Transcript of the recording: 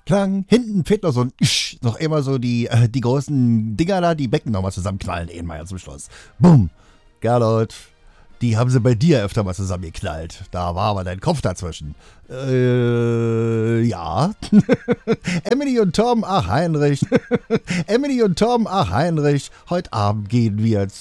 Klang, hinten fehlt noch so ein noch immer so die großen Dinger da, die Becken nochmal zusammenknallen, mal zum Schluss. Bumm. Gerlold, die haben sie bei dir öfter mal zusammengeknallt. Da war aber dein Kopf dazwischen. Ja. Emily und Tom, ach Heinrich. Emily und Tom, ach Heinrich. Heute Abend gehen wir